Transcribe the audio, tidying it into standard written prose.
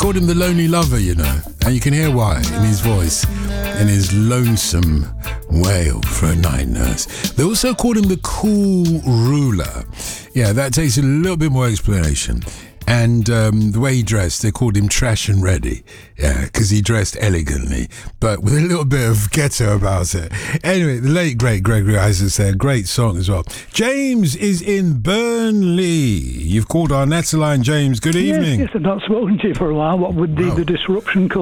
called him the Lonely Lover, you know, and you can hear why in his voice, in his lonesome wail for a night nurse. They also called him the Cool Ruler. Yeah, that takes a little bit more explanation. And the way he dressed, they called him Trash and Ready. Yeah, because he dressed elegantly, but with a little bit of ghetto about it. Anyway, the late, great Gregory Isaacs there. Great song as well. James is in Burnley. You've called our Netta line, James. Good evening. Yes, I've not spoken to you for a while. What would the disruption cause?